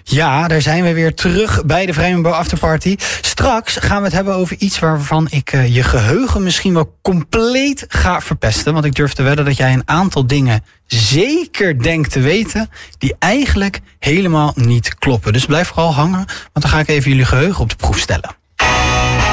Ja, daar zijn we weer terug bij de Vrijmenbo Afterparty. Straks gaan we het hebben over iets waarvan ik je geheugen misschien wel compleet ga verpesten. Want ik durf te wedden dat jij een aantal dingen zeker denkt te weten die eigenlijk helemaal niet kloppen. Dus blijf vooral hangen, want dan ga ik even jullie geheugen op de proef stellen.